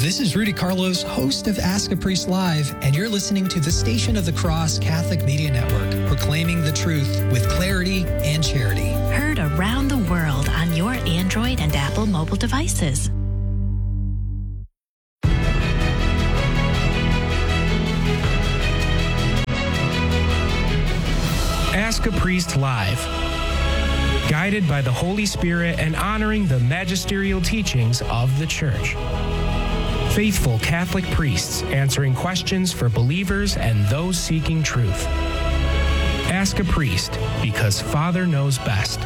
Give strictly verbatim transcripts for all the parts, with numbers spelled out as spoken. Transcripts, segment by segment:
This is Rudy Carlos, host of Ask a Priest Live, and you're listening to the Station of the Cross Catholic Media Network, proclaiming the truth with clarity and charity. Heard around the world on your Android and Apple mobile devices. Ask a Priest Live. Guided by the Holy Spirit and honoring the magisterial teachings of the Church. Faithful Catholic priests answering questions for believers and those seeking truth. Ask a Priest, because Father knows best.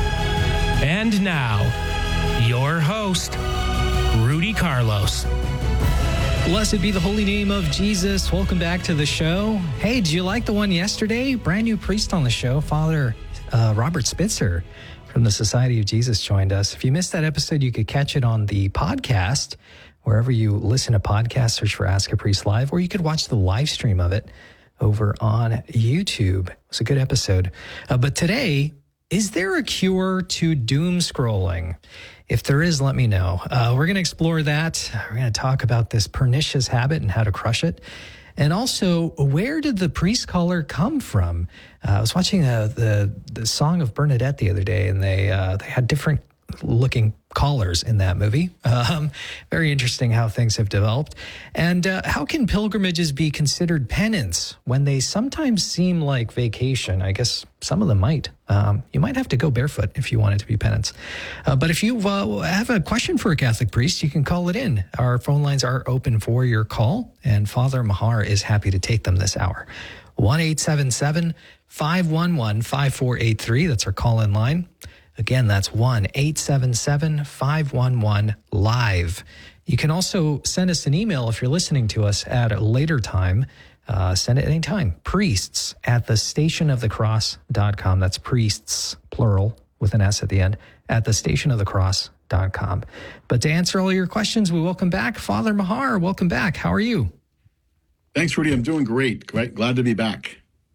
And now, your host, Rudy Carlos. Blessed be the holy name of Jesus. Welcome back to the show. Hey, did you like the one yesterday? Brand new priest on the show, Father uh, Robert Spitzer from the Society of Jesus joined us. If you missed that episode, you could catch it on the podcast, wherever you listen to podcasts, search for Ask a Priest Live, or you could watch the live stream of it over on YouTube. It was a good episode. Uh, but today, is there a cure to doom scrolling? If there is, let me know. Uh, we're going to explore that. We're going to talk about this pernicious habit and how to crush it. And also, where did the priest collar come from? Uh, I was watching uh, the the Song of Bernadette the other day, and they uh, they had different looking collars in that movie. Um, very interesting how things have developed. And uh, how can pilgrimages be considered penance when they sometimes seem like vacation? I guess some of them might. Um, you might have to go barefoot if you want it to be penance. Uh, but if you uh, have a question for a Catholic priest, you can call it in. Our phone lines are open for your call, and Father Mahar is happy to take them this hour. one eight seven seven, five one one, five four eight three. That's our call-in line. Again, that's one eight seven seven, five one one, live. You can also send us an email if you're listening to us at a later time. Uh, send it anytime. Priests at the station of the cross dot com. That's priests, plural, with an S at the end, at the station of the cross dot com. But to answer all your questions, we welcome back Father Mahar. Welcome back. How are you? Thanks, Rudy. I'm doing great. Great. Glad to be back.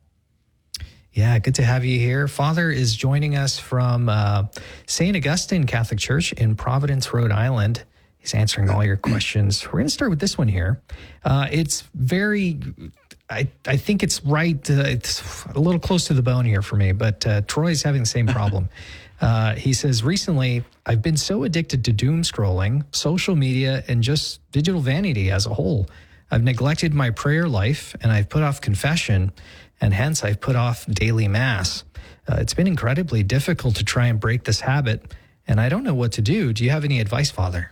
Yeah, good to have you here. Father is joining us from uh, Saint Augustine Catholic Church in Providence, Rhode Island. He's answering all your questions. We're going to start with this one here. Uh, it's very, I, I think it's right. Uh, it's a little close to the bone here for me, but uh, Troy's having the same problem. Uh, he says, recently, I've been so addicted to doom scrolling, social media, and just digital vanity as a whole. I've neglected my prayer life, and I've put off confession, and hence I've put off daily mass. Uh, it's been incredibly difficult to try and break this habit, and I don't know what to do. Do you have any advice, Father?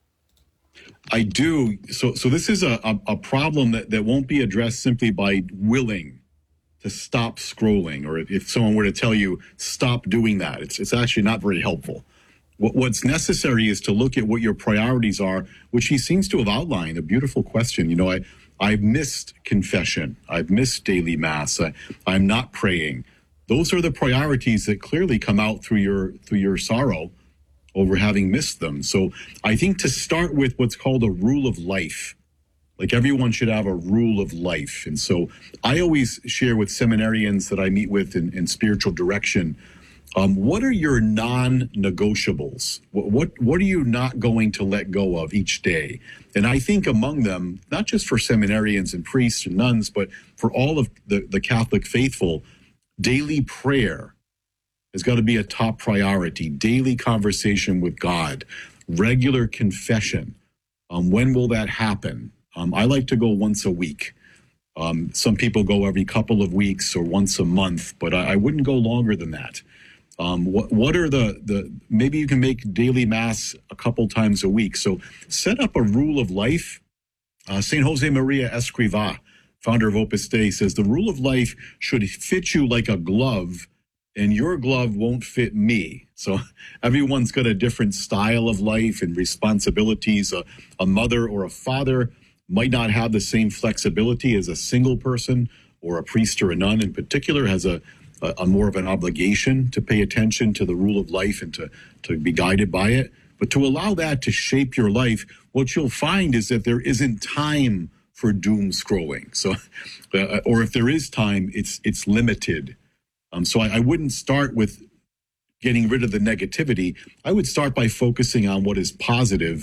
I do. So so this is a, a, a problem that, that won't be addressed simply by willing to stop scrolling, or if, if someone were to tell you, stop doing that. It's, it's actually not very helpful. What, what's necessary is to look at what your priorities are, which he seems to have outlined. A beautiful question. You know, I, I've missed confession. I've missed daily mass. I, I'm not praying. Those are the priorities that clearly come out through your through your sorrow over having missed them. So I think to start with what's called a rule of life, like everyone should have a rule of life. And so I always share with seminarians that I meet with in, in spiritual direction, um, what are your non-negotiables? What, what, what are you not going to let go of each day? And I think among them, not just for seminarians and priests and nuns, but for all of the, the Catholic faithful, daily prayer has got to be a top priority. Daily conversation with God, regular confession. Um, when will that happen? Um, I like to go once a week. Um, some people go every couple of weeks or once a month, but I, I wouldn't go longer than that. Um, what what are the, the, maybe you can make daily mass a couple times a week. So set up a rule of life. Uh, Saint Jose Maria Escrivá, founder of Opus Dei, says the rule of life should fit you like a glove, and your glove won't fit me. So everyone's got a different style of life and responsibilities. A, a mother or a father might not have the same flexibility as a single person, or a priest or a nun in particular has a, a, a more of an obligation to pay attention to the rule of life and to, to be guided by it. But to allow that to shape your life, what you'll find is that there isn't time for doom scrolling. So, uh, or if there is time, it's it's limited. Um, so I, I wouldn't start with getting rid of the negativity. I would start by focusing on what is positive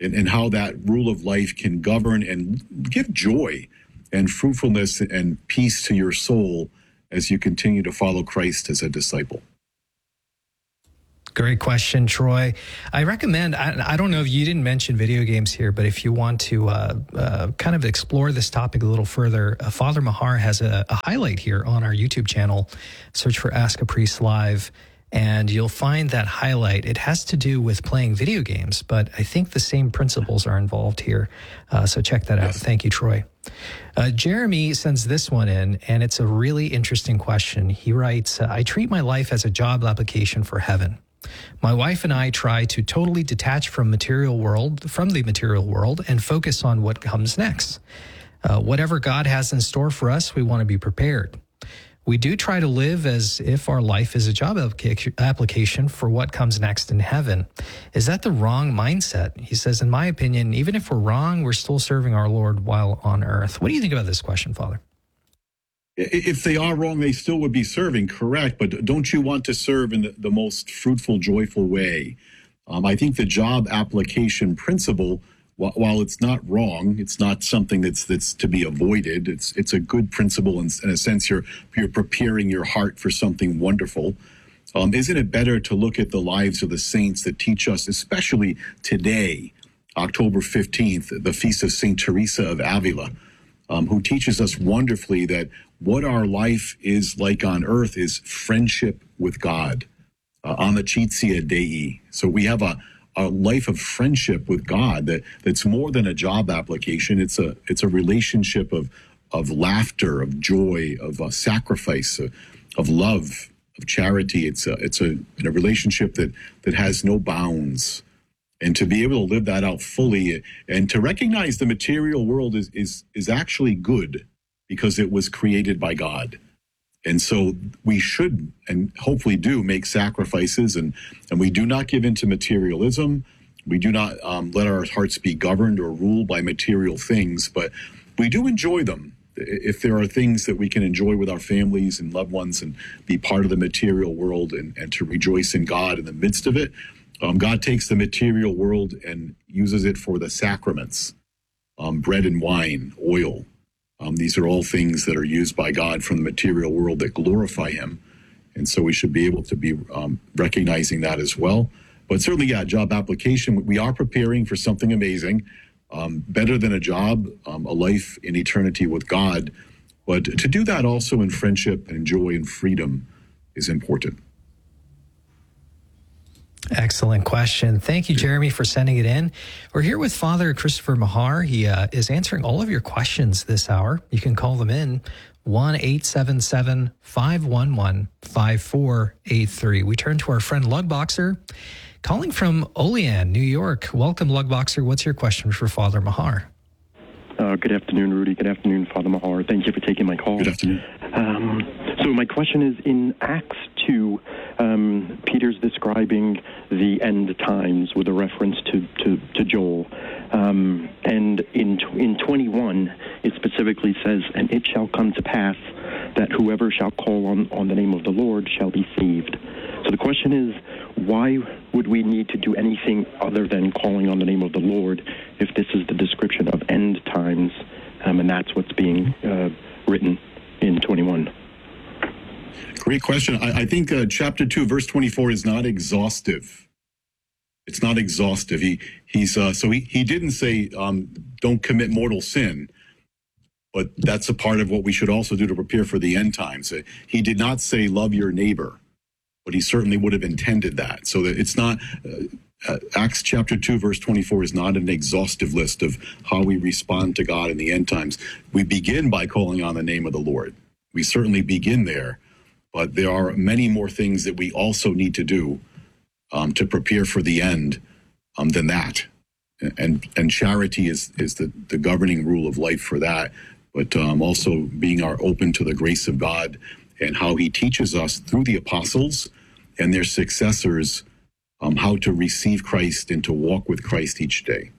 and, and how that rule of life can govern and give joy and fruitfulness and peace to your soul as you continue to follow Christ as a disciple? Great question, Troy. I recommend, I, I don't know if you didn't mention video games here, but if you want to uh, uh, kind of explore this topic a little further, uh, Father Mahar has a, a highlight here on our YouTube channel. Search for Ask a Priest Live, and you'll find that highlight. It has to do with playing video games, but I think the same principles are involved here. Uh, so check that out. Yes. Thank you, Troy. Uh, Jeremy sends this one in, and it's a really interesting question. He writes, I treat my life as a job application for heaven. My wife and I try to totally detach from material world, from the material world, and focus on what comes next. Uh, whatever God has in store for us, we want to be prepared. We do try to live as if our life is a job application for what comes next in heaven. Is that the wrong mindset? He says, in my opinion, even if we're wrong, we're still serving our Lord while on earth. What do you think about this question, Father? If they are wrong, they still would be serving, correct. But don't you want to serve in the, the most fruitful, joyful way? Um, I think the job application principle, wh- while it's not wrong, it's not something that's that's to be avoided. It's it's a good principle in, in a sense. You're you're preparing your heart for something wonderful. Um, isn't it better to look at the lives of the saints that teach us, especially today, October fifteenth, the feast of Saint Teresa of Avila, um, who teaches us wonderfully that what our life is like on earth is friendship with God, uh, amicitia Dei. So we have a, a life of friendship with God that, that's more than a job application. It's a it's a relationship of of laughter, of joy, of uh, sacrifice, uh, of love, of charity. It's a it's a, a relationship that that has no bounds. And to be able to live that out fully and to recognize the material world is is is actually good, because it was created by God. And so we should and hopefully do make sacrifices, and, and we do not give in to materialism. We do not um, let our hearts be governed or ruled by material things, but we do enjoy them. If there are things that we can enjoy with our families and loved ones and be part of the material world and, and to rejoice in God in the midst of it, um, God takes the material world and uses it for the sacraments, um, bread and wine, oil. Um, these are all things that are used by God from the material world that glorify him. And so we should be able to be um, recognizing that as well. But certainly, yeah, job application, we are preparing for something amazing, um, better than a job, um, a life in eternity with God. But to do that also in friendship and joy and freedom is important. Excellent question. Thank you, Jeremy, for sending it in. We're here with Father Christopher Mahar. He uh, is answering all of your questions this hour. You can call them in, one eight seven seven, five one one, five four eight three. We turn to our friend Lugboxer, calling from Olean, New York. Welcome, Lugboxer. What's your question for Father Mahar? Uh, good afternoon, Rudy. Good afternoon, Father Mahar. Thank you for taking my call. Good afternoon. Um, so my question is, in Acts two, um, Peter's describing the end times with a reference to, to, to Joel. Um, and in in twenty-one, it specifically says, and it shall come to pass that whoever shall call on, on the name of the Lord shall be saved. So the question is, why would we need to do anything other than calling on the name of the Lord if this is the description of end times, um, and that's what's being uh, written in twenty-one? Great question. I, I think uh, chapter two, verse twenty-four is not exhaustive. It's not exhaustive. He he's uh, so he, he didn't say um, don't commit mortal sin, but that's a part of what we should also do to prepare for the end times. Uh, he did not say love your neighbor, but he certainly would have intended that. So that it's not uh, uh, Acts chapter two, verse twenty-four is not an exhaustive list of how we respond to God in the end times. We begin by calling on the name of the Lord. We certainly begin there, but there are many more things that we also need to do um, to prepare for the end um, than that. And and charity is is the, the governing rule of life for that. But um, also being our open to the grace of God and how he teaches us through the apostles and their successors um, how to receive Christ and to walk with Christ each day.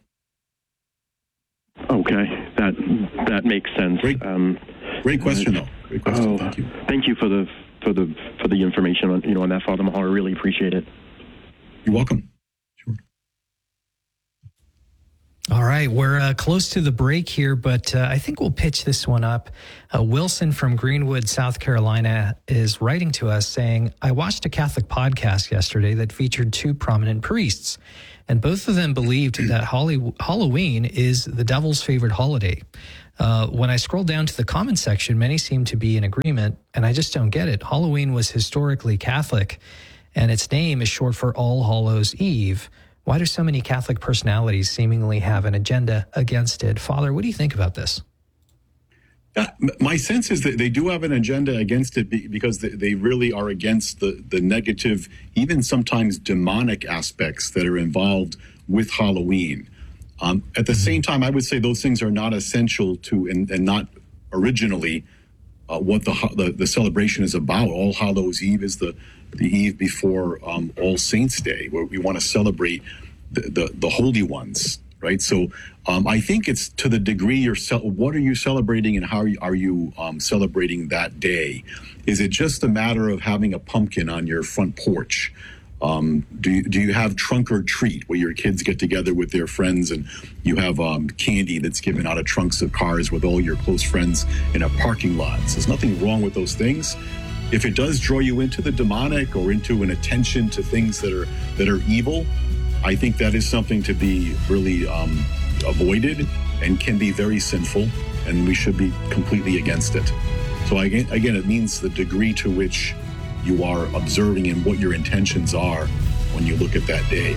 Okay, that that makes sense. Great, um, great question, though. Great question. Oh, thank you. Thank you for the for the for the information on you know on that, Father Mahar. I really appreciate it. You're welcome. Sure. All right, we're uh, close to the break here, but uh, I think we'll pitch this one up. Uh, Wilson from Greenwood, South Carolina, is writing to us saying, I watched a Catholic podcast yesterday that featured two prominent priests, and both of them believed that Holly- Halloween is the devil's favorite holiday. Uh, when I scrolled down to the comment section, many seem to be in agreement, and I just don't get it. Halloween was historically Catholic, and its name is short for All Hallows Eve. Why do so many Catholic personalities seemingly have an agenda against it? Father, what do you think about this? Yeah, my sense is that they do have an agenda against it because they really are against the, the negative, even sometimes demonic aspects that are involved with Halloween. Um, at the same time, I would say those things are not essential to and, and not originally uh, what the, the the celebration is about. All Hallows Eve is the the eve before um, All Saints Day, where we want to celebrate the, the, the holy ones, right? So um, I think it's to the degree you're, ce- what are you celebrating and how are you, are you um, celebrating that day? Is it just a matter of having a pumpkin on your front porch? Um, do you, do you have trunk or treat where your kids get together with their friends and you have um, candy that's given out of trunks of cars with all your close friends in a parking lot? So there's nothing wrong with those things. If it does draw you into the demonic or into an attention to things that are that are evil, I think that is something to be really um, avoided and can be very sinful, and we should be completely against it. So again, again, it means the degree to which you are observing and what your intentions are when you look at that day.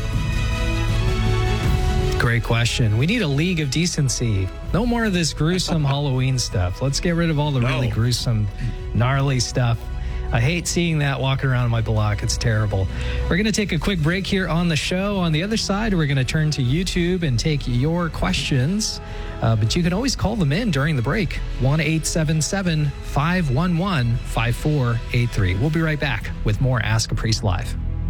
Great question. We need a league of decency. No more of this gruesome Halloween stuff. Let's get rid of all the No. really gruesome, gnarly stuff. I hate seeing that walking around my block. It's terrible. We're going to take a quick break here on the show. On the other side, we're going to turn to YouTube and take your questions. Uh, but you can always call them in during the break. one eight seven seven, five one one, five four eight three. We'll be right back with more Ask a Priest Live.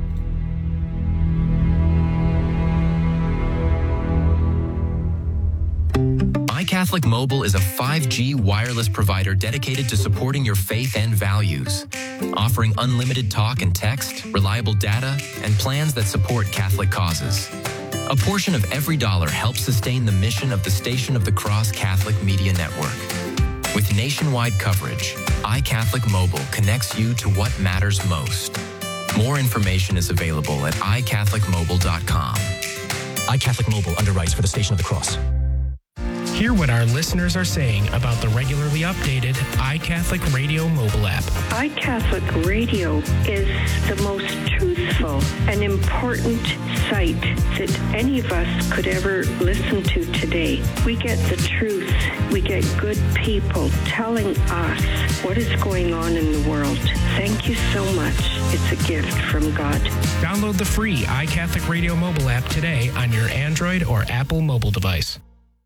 iCatholic Mobile is a five G wireless provider dedicated to supporting your faith and values, offering unlimited talk and text, reliable data, and plans that support Catholic causes. A portion of every dollar helps sustain the mission of the Station of the Cross Catholic Media Network. With nationwide coverage, iCatholic Mobile connects you to what matters most. More information is available at i catholic mobile dot com. iCatholic Mobile underwrites for the Station of the Cross. Hear what our listeners are saying about the regularly updated iCatholic Radio mobile app. iCatholic Radio is the most truthful and important site that any of us could ever listen to today. We get the truth. We get good people telling us what is going on in the world. Thank you so much. It's a gift from God. Download the free iCatholic Radio mobile app today on your Android or Apple mobile device.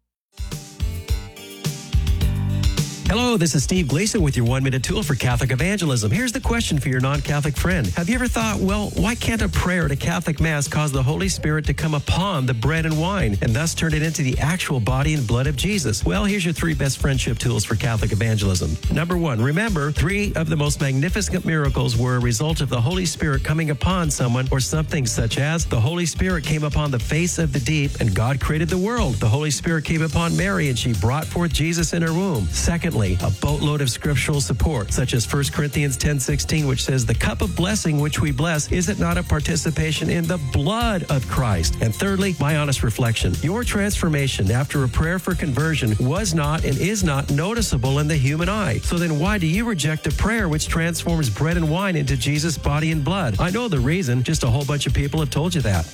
Hello, this is Steve Gleason with your one-minute tool for Catholic evangelism. Here's the question for your non-Catholic friend. Have you ever thought, well, why can't a prayer at a Catholic Mass cause the Holy Spirit to come upon the bread and wine and thus turn it into the actual body and blood of Jesus? Well, here's your three best friendship tools for Catholic evangelism. Number one, remember, three of the most magnificent miracles were a result of the Holy Spirit coming upon someone or something, such as the Holy Spirit came upon the face of the deep and God created the world. The Holy Spirit came upon Mary and she brought forth Jesus in her womb. Secondly, a boatload of scriptural support, such as First Corinthians ten sixteen, which says, the cup of blessing which we bless, is it not a participation in the blood of Christ? And thirdly, my honest reflection. Your transformation after a prayer for conversion was not and is not noticeable in the human eye. So then why do you reject a prayer which transforms bread and wine into Jesus' body and blood? I know the reason. Just a whole bunch of people have told you that.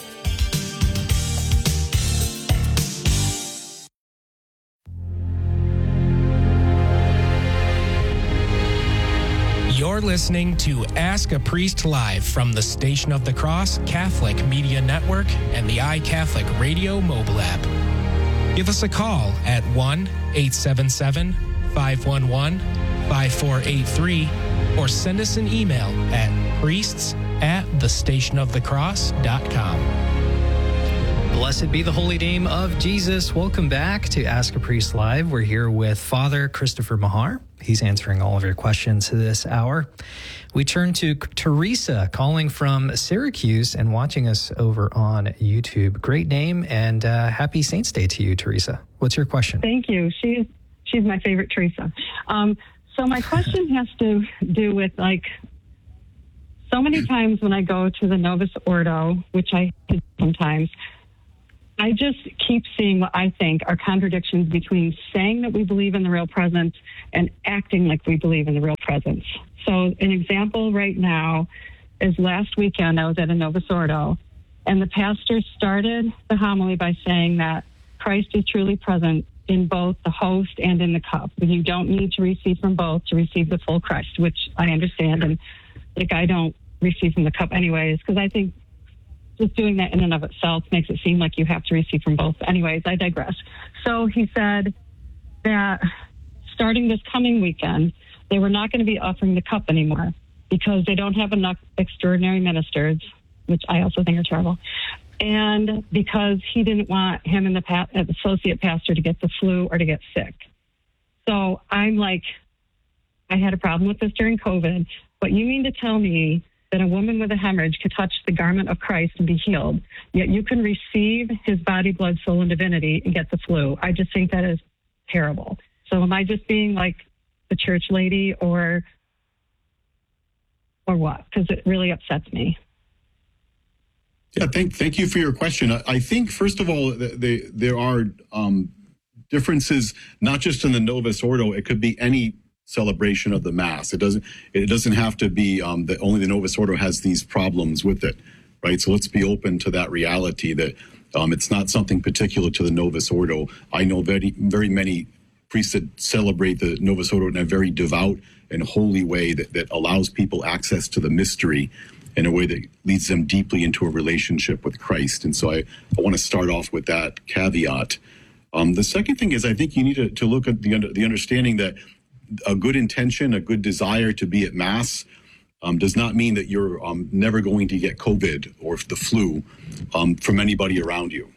You're listening to Ask a Priest Live from the Station of the Cross Catholic Media Network and the iCatholic Radio mobile app. Give us a call at one eight seven seven, five one one, five four eight three or send us an email at priests at the station of the cross dot com. Blessed be the holy name of Jesus. Welcome back to Ask a Priest Live. We're here with Father Christopher Mahar. He's answering all of your questions this hour. We turn to Teresa, calling from Syracuse and watching us over on YouTube. Great name, and uh, happy Saints Day to you, Teresa. What's your question? Thank you. She's she's my favorite Teresa. Um, so my question has to do with, like, so many times when I go to the Novus Ordo, which I do sometimes, I just keep seeing what I think are contradictions between saying that we believe in the real presence and acting like we believe in the real presence. So an example right now is last weekend I was at a Novus Ordo, and the pastor started the homily by saying that Christ is truly present in both the host and in the cup. And you don't need to receive from both to receive the full Christ, which I understand. And like, I don't receive from the cup anyways, because I think just doing that in and of itself makes it seem like you have to receive from both. Anyways, I digress. So he said that starting this coming weekend, they were not going to be offering the cup anymore because they don't have enough extraordinary ministers, which I also think are terrible, and because he didn't want him and the pa- associate pastor to get the flu or to get sick. So I'm like, I had a problem with this during COVID, but you mean to tell me that a woman with a hemorrhage could touch the garment of Christ and be healed, yet you can receive his body, blood, soul, and divinity and get the flu? I just think that is terrible. So am I just being like the church lady, or or what? Because it really upsets me. Yeah, thank thank you for your question. I, I think, first of all, the, the, there are um, differences, not just in the Novus Ordo. It could be any celebration of the Mass. It doesn't it doesn't have to be um, that only the Novus Ordo has these problems with it, right? So let's be open to that reality that um, it's not something particular to the Novus Ordo. I know very very many priests that celebrate the Novus Ordo in a very devout and holy way that, that allows people access to the mystery in a way that leads them deeply into a relationship with Christ. And so I, I want to start off with that caveat. Um, the second thing is, I think you need to, to look at the, under, the understanding that a good intention, a good desire to be at Mass um, does not mean that you're um, never going to get COVID or the flu um, from anybody around you,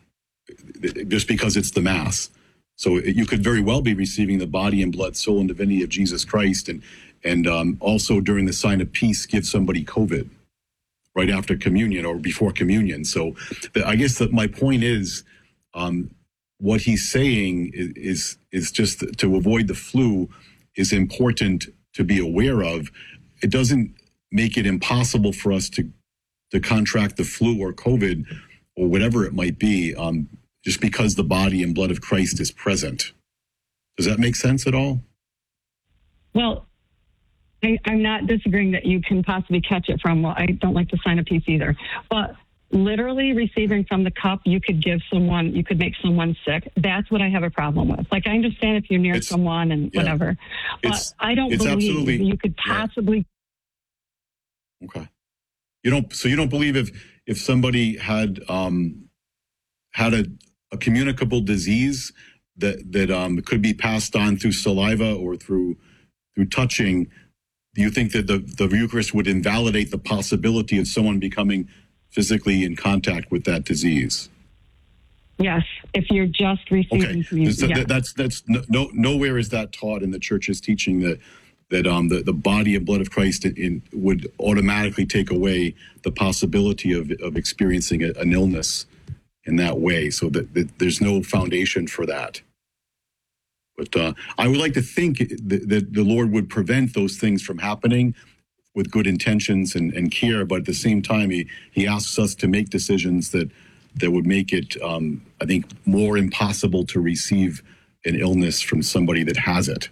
just because it's the Mass. So you could very well be receiving the body and blood, soul, and divinity of Jesus Christ, and and um, also during the sign of peace, give somebody COVID right after communion or before communion. So the, I guess that my point is, um, what he's saying is, is is just to avoid the flu is important to be aware of. It doesn't make it impossible for us to to contract the flu or COVID or whatever it might be, um, just because the body and blood of Christ is present. Does that make sense at all? Well, I, I'm not disagreeing that you can possibly catch it from, well, I don't like the sign of peace either, but literally receiving from the cup, you could give someone, you could make someone sick. That's what I have a problem with. Like, I understand if you're near it's, someone and yeah, whatever, but I don't believe you could possibly. Yeah. Okay. You don't, so you don't believe if, if somebody had, um, had a, a communicable disease that, that, um, could be passed on through saliva or through, through touching, do you think that the, the Eucharist would invalidate the possibility of someone becoming physically in contact with that disease? Yes, if you're just receiving. Okay, so, yeah. that, that's that's no nowhere is that taught in the Church's teaching that that um the, the body and blood of Christ in, in, would automatically take away the possibility of of experiencing a, an illness in that way. So that, that there's no foundation for that. But uh, I would like to think that, that the Lord would prevent those things from happening with good intentions and, and care, but at the same time, he, he asks us to make decisions that, that would make it, um, I think, more impossible to receive an illness from somebody that has it.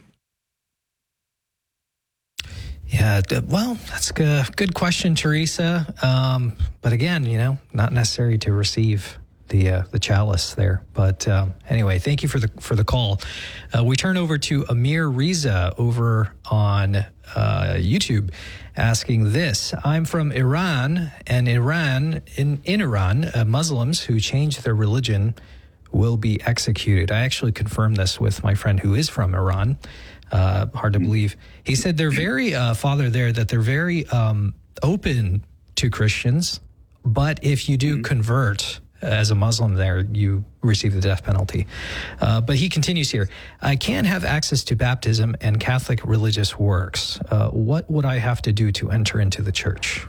Yeah, well, that's a good question, Teresa. Um, but again, you know, not necessary to receive the uh, the chalice there. But um, anyway, thank you for the for the call. Uh, we turn over to Amir Riza over on uh, YouTube, asking this: I'm from Iran, and Iran in in Iran, uh, Muslims who change their religion will be executed. I actually confirmed this with my friend who is from Iran. Uh, hard to believe. He said they're very uh, father there that they're very um, open to Christians, but if you do convert, as a Muslim there, you receive the death penalty. Uh, but he continues here. I can't have access to baptism and Catholic religious works. Uh, what would I have to do to enter into the church?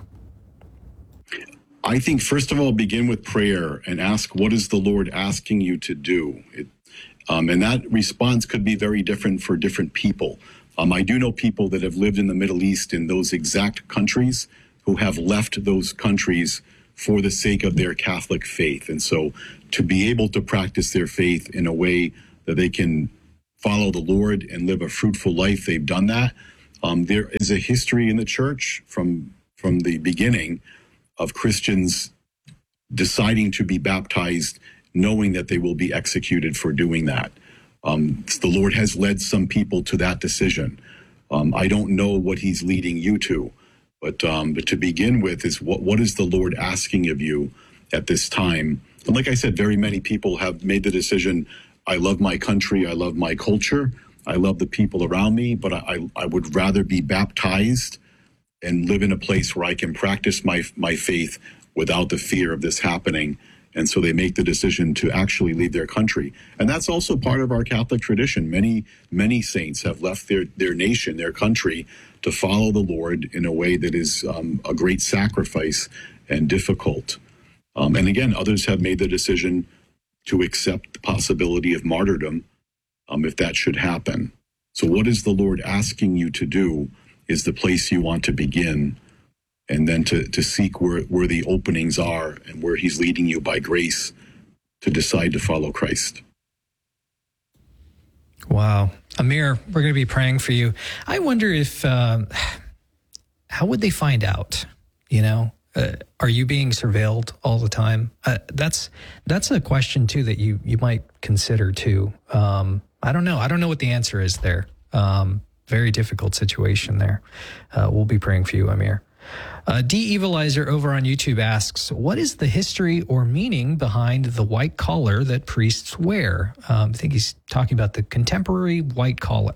I think, first of all, begin with prayer and ask, what is the Lord asking you to do? It, um, and that response could be very different for different people. Um, I do know people that have lived in the Middle East in those exact countries who have left those countries for the sake of their Catholic faith. And so to be able to practice their faith in a way that they can follow the Lord and live a fruitful life, they've done that. Um, there is a history in the church from, from the beginning of Christians deciding to be baptized, knowing that they will be executed for doing that. Um, the Lord has led some people to that decision. Um, I don't know what he's leading you to, but, um, but to begin with is what, what is the Lord asking of you at this time? And like I said, very many people have made the decision, I love my country, I love my culture, I love the people around me, but I, I would rather be baptized and live in a place where I can practice my my faith without the fear of this happening. And so they make the decision to actually leave their country. And that's also part of our Catholic tradition. Many, many saints have left their, their nation, their country, to follow the Lord in a way that is um, a great sacrifice and difficult. Um, and again, others have made the decision to accept the possibility of martyrdom um, if that should happen. So what is the Lord asking you to do is the place you want to begin, and then to, to seek where, where the openings are and where he's leading you by grace to decide to follow Christ. Wow. Amir, we're going to be praying for you. I wonder if, um, how would they find out? You know, uh, are you being surveilled all the time? Uh, that's that's a question, too, that you, you might consider, too. Um, I don't know. I don't know what the answer is there. Um, very difficult situation there. Uh, we'll be praying for you, Amir. Uh, D Evilizer over on YouTube asks, what is the history or meaning behind the white collar that priests wear? Um, I think he's talking about the contemporary white collar.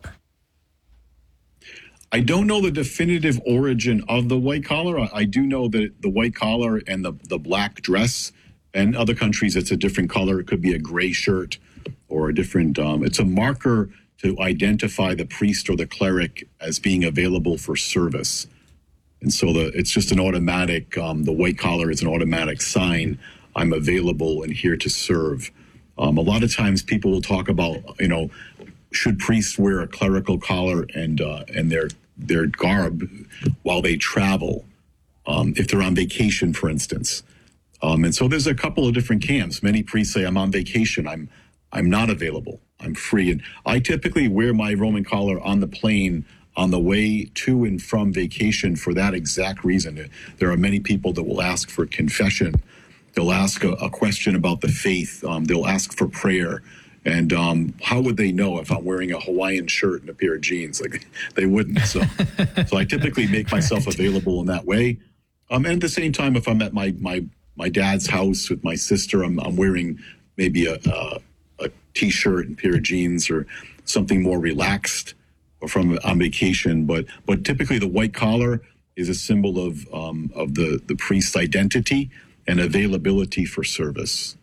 I don't know the definitive origin of the white collar. I, I do know that the white collar and the, the black dress, and other countries it's a different color. It could be a gray shirt or a different, um, it's a marker to identify the priest or the cleric as being available for service. And so the, it's just an automatic, um, the white collar is an automatic sign, I'm available and here to serve. Um, a lot of times people will talk about, you know, should priests wear a clerical collar and uh, and their their garb while they travel, um, if they're on vacation, for instance. Um, and so there's a couple of different camps. Many priests say, I'm on vacation, I'm I'm not available, I'm free. And I typically wear my Roman collar on the plane on the way to and from vacation for that exact reason. There are many people that will ask for confession. They'll ask a, a question about the faith. Um, they'll ask for prayer. And um, how would they know if I'm wearing a Hawaiian shirt and a pair of jeans? Like, they wouldn't. So, so I typically make myself available in that way. Um, and at the same time, if I'm at my my my dad's house with my sister, I'm, I'm wearing maybe a, a a t-shirt and pair of jeans or something more relaxed, or from on vacation. But but typically the white collar is a symbol of um, of the the priest's identity and availability for service.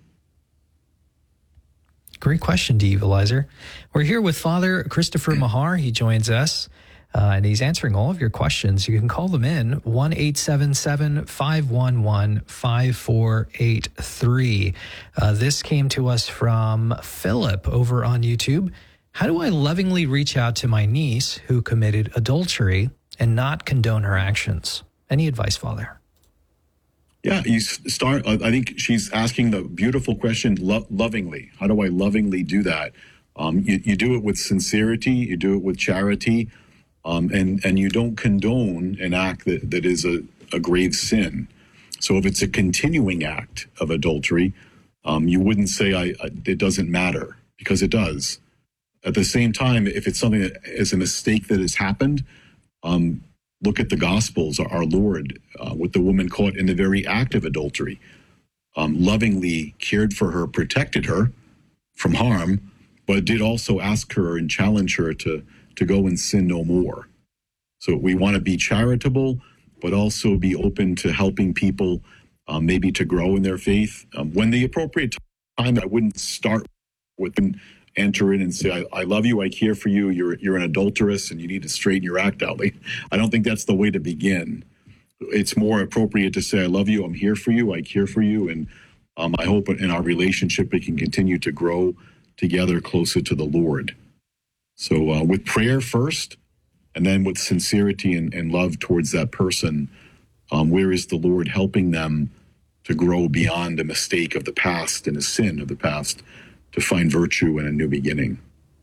Great question, D Evilizer. We're here with Father Christopher Mahar. He joins us, uh, and he's answering all of your questions. You can call them in, one eight seven seven, five one one, five four eight three. Uh, this came to us from Philip over on YouTube. How do I lovingly reach out to my niece who committed adultery and not condone her actions? Any advice, Father? Yeah, you start, I think she's asking the beautiful question, lo- lovingly. How do I lovingly do that? Um, you, you do it with sincerity, you do it with charity, um, and, and you don't condone an act that, that is a, a grave sin. So if it's a continuing act of adultery, um, you wouldn't say I, I, it doesn't matter, because it does. At the same time, if it's something that is a mistake that has happened, um, look at the Gospels, our Lord, uh, with the woman caught in the very act of adultery, um, lovingly cared for her, protected her from harm, but did also ask her and challenge her to, to go and sin no more. So we want to be charitable, but also be open to helping people um, maybe to grow in their faith. Um, when the appropriate time, I wouldn't start with them, enter in and say, I, I love you, I care for you, you're you're an adulteress and you need to straighten your act out. Like, I don't think that's the way to begin. It's more appropriate to say, I love you, I'm here for you, I care for you, and um, I hope in our relationship we can continue to grow together closer to the Lord. So uh, with prayer first, and then with sincerity and, and love towards that person, um, where is the Lord helping them to grow beyond the mistake of the past and the sin of the past, to find virtue in a new beginning?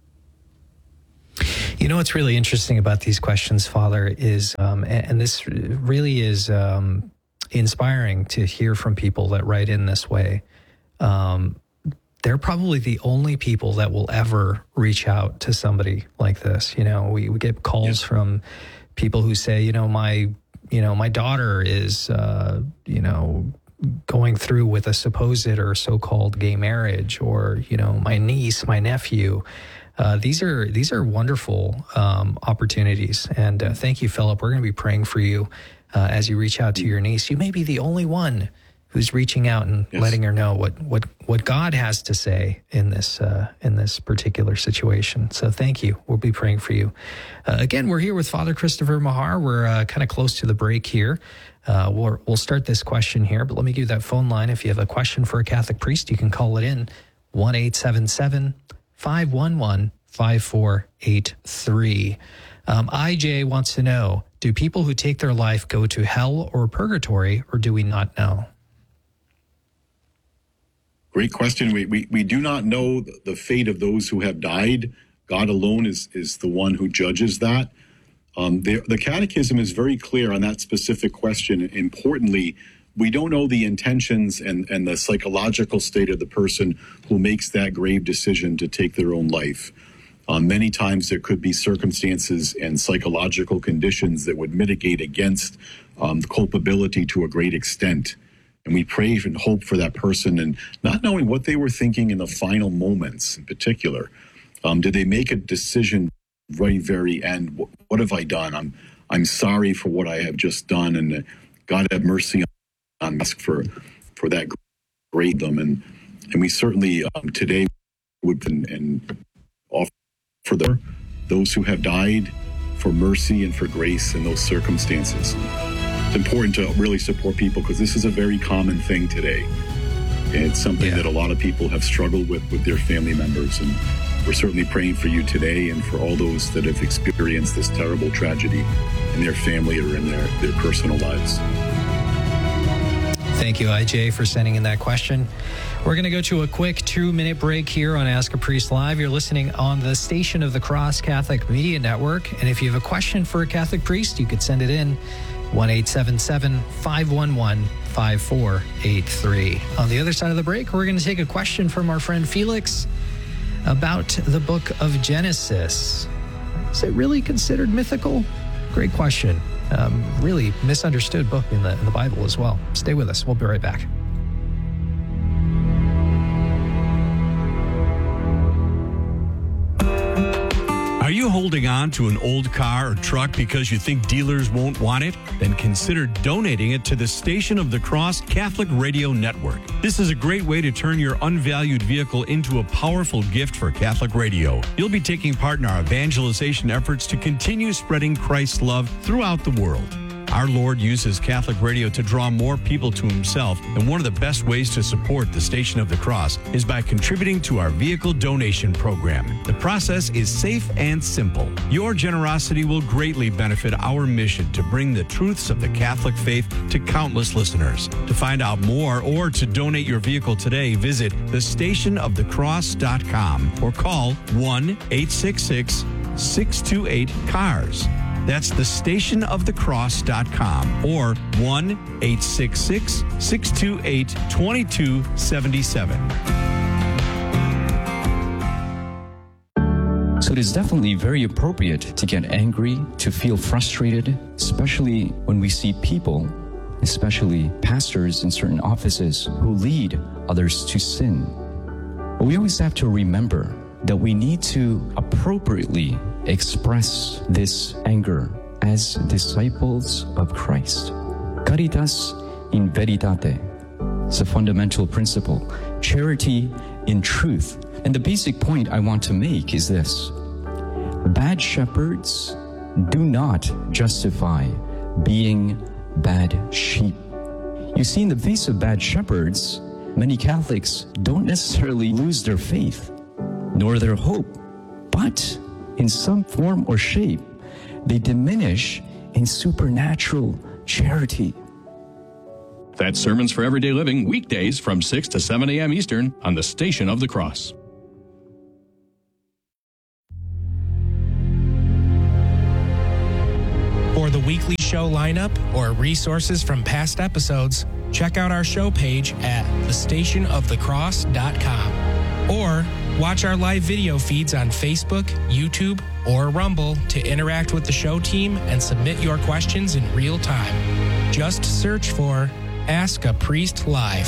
You know, what's really interesting about these questions, Father, is, um, and, and this really is um, inspiring to hear from people that write in this way. Um, they're probably the only people that will ever reach out to somebody like this. You know, we, we get calls yeah. from people who say, you know, my, you know, my daughter is, uh, you know, going through with a supposed or so-called gay marriage, or, you know, my niece, my nephew. Uh, these are these are wonderful um, opportunities. And uh, thank you, Philip. We're going to be praying for you uh, as you reach out to your niece. You may be the only one who's reaching out and yes. letting her know what, what, what God has to say in this uh, in this particular situation. So thank you. We'll be praying for you. Uh, again, we're here with Father Christopher Mahar. We're uh, kind of close to the break here. Uh, we'll, we'll start this question here, but let me give you that phone line. If you have a question for a Catholic priest, you can call it in, one eight seven seven, five one one, five four eight three. Um, I J wants to know, do people who take their life go to hell or purgatory, or do we not know? Great question. We, we, we do not know the fate of those who have died. God alone is, is the one who judges that. Um, the, the Catechism is very clear on that specific question. Importantly, we don't know the intentions and, and the psychological state of the person who makes that grave decision to take their own life. Um, many times there could be circumstances and psychological conditions that would mitigate against um, culpability to a great extent. And we pray and hope for that person, and not knowing what they were thinking in the final moments in particular. Um, did they make a decision right very end? What, what have I done? I'm I'm sorry for what I have just done, and uh, God have mercy on us for for that great them. And and we certainly um, today would and, and offer for the, those who have died for mercy and for grace in those circumstances. It's important to really support people, because this is a very common thing today. It's something yeah. that a lot of people have struggled with with their family members, and we're certainly praying for you today and for all those that have experienced this terrible tragedy in their family or in their, their personal lives. Thank you, I J, for sending in that question. We're going to go to a quick two-minute break here on Ask a Priest Live. You're listening on the Station of the Cross Catholic Media Network. And if you have a question for a Catholic priest, you could send it in, one eight seven seven, five one one, five four eight three. On the other side of the break, we're going to take a question from our friend Felix about the book of Genesis. Is it really considered mythical? Great question. Um, really misunderstood book in the, in the Bible as well. Stay with us. We'll be right back. Are you holding on to an old car or truck because you think dealers won't want it? Then consider donating it to the Station of the Cross Catholic Radio Network. This is a great way to turn your unvalued vehicle into a powerful gift for Catholic radio. You'll be taking part in our evangelization efforts to continue spreading Christ's love throughout the world. Our Lord uses Catholic radio to draw more people to himself, and one of the best ways to support the Station of the Cross is by contributing to our vehicle donation program. The process is safe and simple. Your generosity will greatly benefit our mission to bring the truths of the Catholic faith to countless listeners. To find out more or to donate your vehicle today, visit the station of the cross dot com or call one eight six six, six two eight, C A R S. That's the station of the cross dot com or one eight six six, six two eight, two two seven seven. So it is definitely very appropriate to get angry, to feel frustrated, especially when we see people, especially pastors in certain offices, who lead others to sin. But we always have to remember that we need to appropriately express this anger as disciples of Christ. Caritas in veritate, It's a fundamental principle. Charity in truth. And the basic point I want to make is this. Bad shepherds do not justify being bad sheep. You see, in the face of bad shepherds, many Catholics don't necessarily lose their faith, nor their hope, but in some form or shape, they diminish in supernatural charity. That's Sermons for Everyday Living, weekdays from six to seven a.m. Eastern on the Station of the Cross. For the weekly show lineup or resources from past episodes, check out our show page at the station of the cross dot com. Or watch our live video feeds on Facebook, YouTube, or Rumble to interact with the show team and submit your questions in real time. Just search for Ask a Priest Live.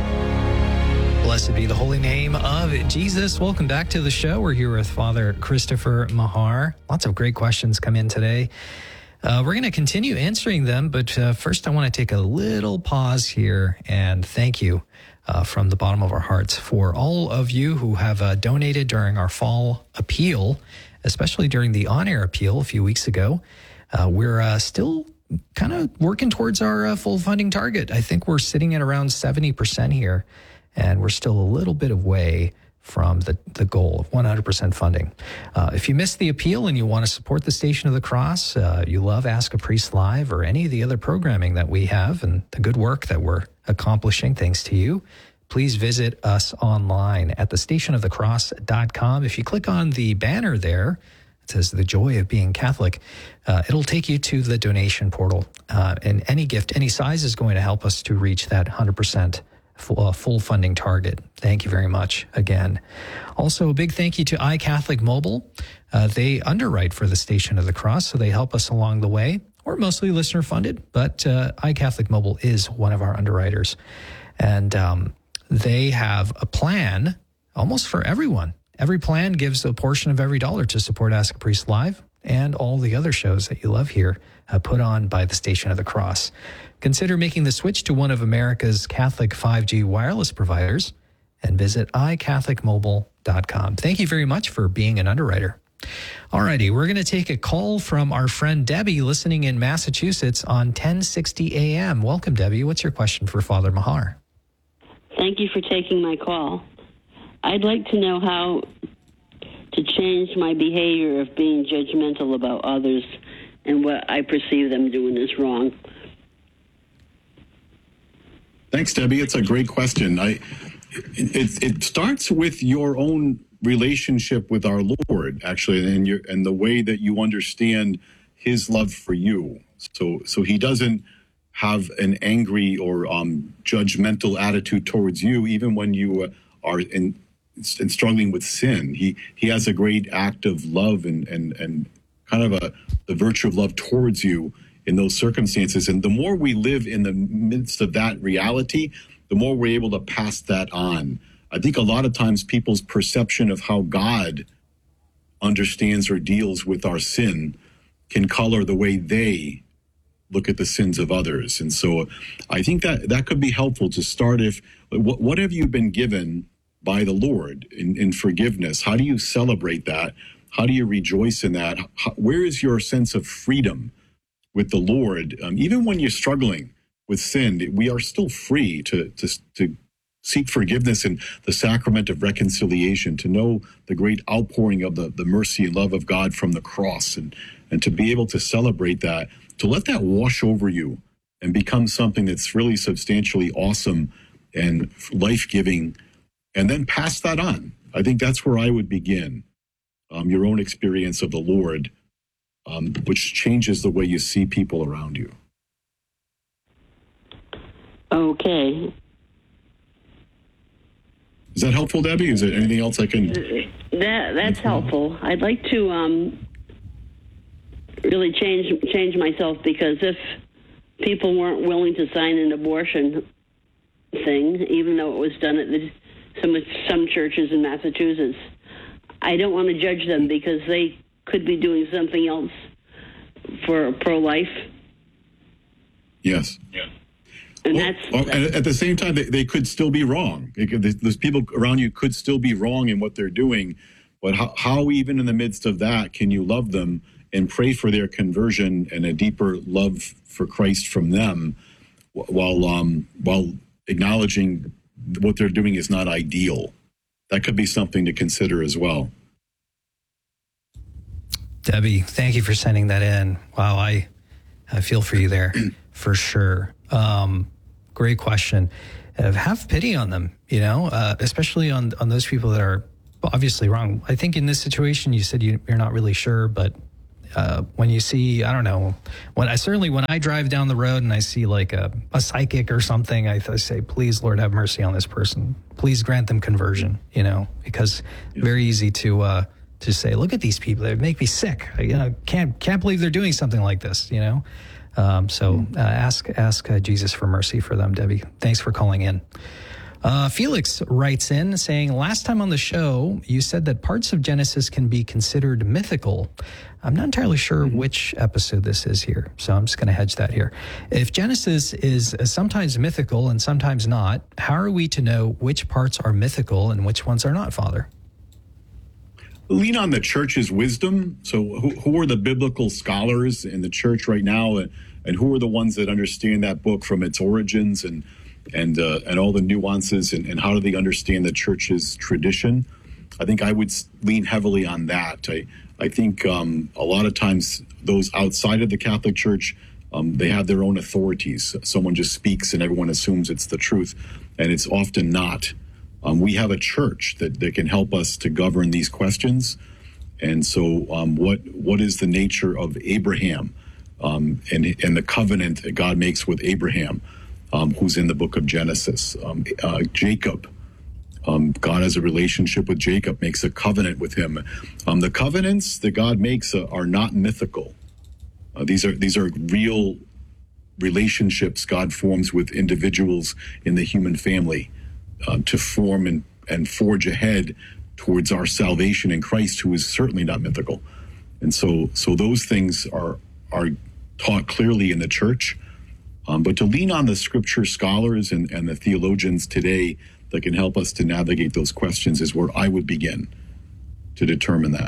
Blessed be the holy name of Jesus. Welcome back to the show. We're here with Father Christopher Mahar. Lots of great questions come in today. Uh, we're going to continue answering them, but uh, first I want to take a little pause here and thank you uh, from the bottom of our hearts for all of you who have uh, donated during our fall appeal, especially during the on-air appeal a few weeks ago. Uh, we're uh, still kind of working towards our uh, full funding target. I think we're sitting at around seventy percent here, and we're still a little bit of way from the, the goal of one hundred percent funding. Uh, if you missed the appeal and you want to support the Station of the Cross, uh, you love Ask a Priest Live or any of the other programming that we have and the good work that we're accomplishing thanks to you, please visit us online at the station of the cross dot com. If you click on the banner there, it says The Joy of Being Catholic. Uh, it'll take you to the donation portal. Uh, and any gift, any size is going to help us to reach that one hundred percent full, uh, full funding target. Thank you very much again. Also, a big thank you to iCatholic Mobile. Uh, they underwrite for the Station of the Cross, so they help us along the way. We're mostly listener funded, but uh, iCatholic Mobile is one of our underwriters. And um, they have a plan almost for everyone. Every plan gives a portion of every dollar to support Ask a Priest Live and all the other shows that you love here uh, put on by the Station of the Cross. Consider making the switch to one of America's Catholic five G wireless providers and visit i catholic mobile dot com. Thank you very much for being an underwriter. Alrighty, we're going to take a call from our friend Debbie listening in Massachusetts on ten sixty A M. Welcome, Debbie. What's your question for Father Mahar? Thank you for taking my call. I'd like to know how to change my behavior of being judgmental about others and what I perceive them doing is wrong. Thanks, Debbie. It's a great question. I, it, it starts with your own relationship with our Lord, actually, and your and the way that you understand His love for you. So, so He doesn't have an angry or um, judgmental attitude towards you, even when you uh, are in, in struggling with sin. He he has a great act of love and and and kind of a the virtue of love towards you in those circumstances. And the more we live in the midst of that reality, the more we're able to pass that on. I think a lot of times people's perception of how God understands or deals with our sin can color the way they look at the sins of others. And so I think that that could be helpful to start if, what, what have you been given by the Lord in, in forgiveness? How do you celebrate that? How do you rejoice in that? How, where is your sense of freedom with the Lord? Um, even when you're struggling with sin, we are still free to, to, to seek forgiveness in the sacrament of reconciliation, to know the great outpouring of the, the mercy and love of God from the cross, and, and to be able to celebrate that, to let that wash over you and become something that's really substantially awesome and life-giving, and then pass that on. I think that's where I would begin. Um, your own experience of the Lord, um, which changes the way you see people around you. Okay. Is that helpful, Debbie? Is there anything else I can... That That's helpful. I'd like to um, really change change myself, because if people weren't willing to sign an abortion thing, even though it was done at the, some some churches in Massachusetts, I don't want to judge them, because they could be doing something else for pro-life. Yes. Yeah. And well, that's well, and at the same time, they, they could still be wrong. They could, those people around you could still be wrong in what they're doing. But how, how, even in the midst of that, can you love them and pray for their conversion and a deeper love for Christ from them, while um, while acknowledging what they're doing is not ideal? That could be something to consider as well. Debbie, thank you for sending that in. Wow, I I feel for you there for sure. Um, great question. Uh, have pity on them, you know, uh, especially on on those people that are obviously wrong. I think in this situation, you said you, you're not really sure, but uh, when you see, I don't know, when I certainly when I drive down the road and I see like a, a psychic or something, I, I say, please, Lord, have mercy on this person. Please grant them conversion, you know, because yeah. very easy to uh, to say, look at these people, they make me sick. I, you know, can't can't believe they're doing something like this, you know. Um, so uh, ask ask uh, Jesus for mercy for them, Debbie. Thanks for calling in. Uh, Felix writes in saying, last time on the show, you said that parts of Genesis can be considered mythical. I'm not entirely sure which episode this is here, so I'm just going to hedge that here. If Genesis is sometimes mythical and sometimes not, how are we to know which parts are mythical and which ones are not, Father? Lean on the church's wisdom. So who, who are the biblical scholars in the church right now, and, and who are the ones that understand that book from its origins and and uh, and all the nuances, and, and how do they understand the church's tradition? I think I would lean heavily on that. I, I think um, a lot of times those outside of the Catholic Church, um, they have their own authorities. Someone just speaks and everyone assumes it's the truth, and it's often not. Um, we have a church that, that can help us to govern these questions. And so um, what what is the nature of Abraham um, and, and the covenant that God makes with Abraham, um, who's in the book of Genesis? Um, uh, Jacob, um, God has a relationship with Jacob, makes a covenant with him. Um, the covenants that God makes uh, are not mythical. Uh, these are these are real relationships God forms with individuals in the human family. Uh, to form and, and forge ahead towards our salvation in Christ, who is certainly not mythical. And so so those things are are taught clearly in the church. Um, but to lean on the scripture scholars and, and the theologians today that can help us to navigate those questions is where I would begin to determine that.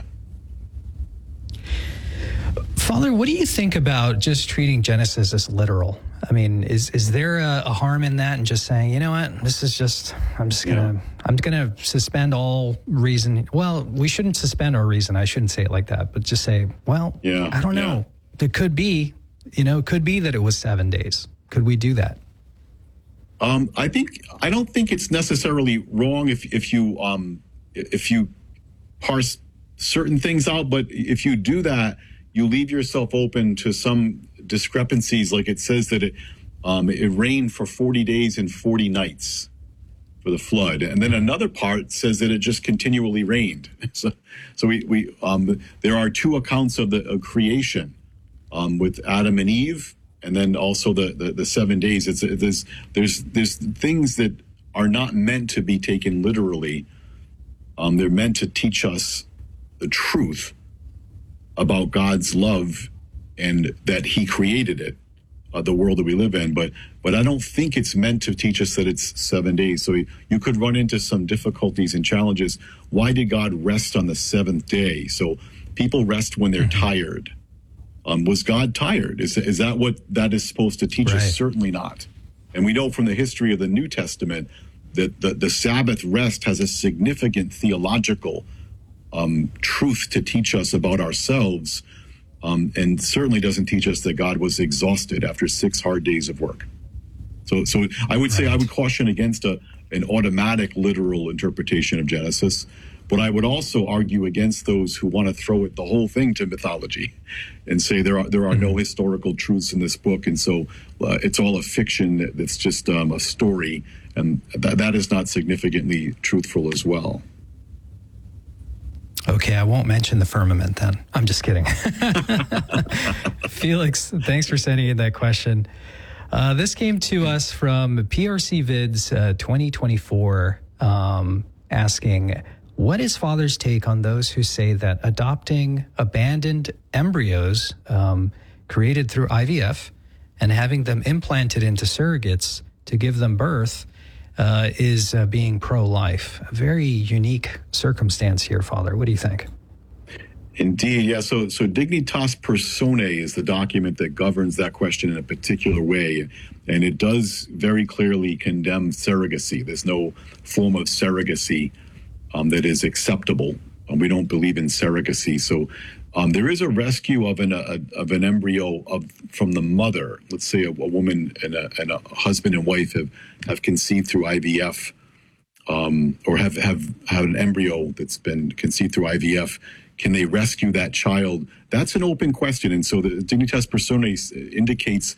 Father, what do you think about just treating Genesis as literal? I mean, is is there a, a harm in that, and just saying, you know what, this is just, I'm just gonna, yeah. I'm gonna suspend all reason. Well, we shouldn't suspend our reason. I shouldn't say it like that, but just say, well, yeah. I don't know. Yeah. It could be, you know, it could be that it was seven days. Could we do that? Um, I think I don't think it's necessarily wrong if if you um, if you parse certain things out, but if you do that, you leave yourself open to some discrepancies. Like it says that it um, it rained for forty days and forty nights for the flood, and then another part says that it just continually rained. So, so we we um, there are two accounts of the of creation um, with Adam and Eve, and then also the the, the seven days. It's there's there's there's things that are not meant to be taken literally. Um, they're meant to teach us the truth about God's love and that he created it, uh, the world that we live in. But but I don't think it's meant to teach us that it's seven days. So you could run into some difficulties and challenges. Why did God rest on the seventh day? So people rest when they're mm-hmm. tired. Um, was God tired? Is, is that what that is supposed to teach right. us? Certainly not. And we know from the history of the New Testament that the, the Sabbath rest has a significant theological um, truth to teach us about ourselves. Um, and certainly doesn't teach us that God was exhausted after six hard days of work. So, so I would say right. I would caution against a, an automatic literal interpretation of Genesis, but I would also argue against those who want to throw it the whole thing to mythology and say there are there are mm-hmm. no historical truths in this book, and so uh, it's all a fiction that's just um, a story, and th- that is not significantly truthful as well. Okay, I won't mention the firmament then. I'm just kidding. Felix, thanks for sending in that question. Uh, this came to us from P R C Vids uh, twenty twenty-four, um, asking, what is Father's take on those who say that adopting abandoned embryos um, created through I V F and having them implanted into surrogates to give them birth uh, is uh, being pro-life. A very unique circumstance here, Father. What do you think? Indeed, yeah. So, so Dignitas Personae is the document that governs that question in a particular way, and it does very clearly condemn surrogacy. There's no form of surrogacy um, that is acceptable. Um, we don't believe in surrogacy. So, um, there is a rescue of an a, of an embryo of from the mother. Let's say a, a woman and a, and a husband and wife have have conceived through I V F, um, or have have had an embryo that's been conceived through I V F. Can they rescue that child? That's an open question. And so the Dignitas Personae indicates